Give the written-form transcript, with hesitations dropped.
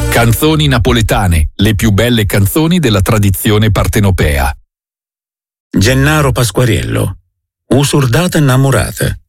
Canzoni napoletane, le più belle canzoni della tradizione partenopea. Gennaro Pasquariello, Usurdata innamorata.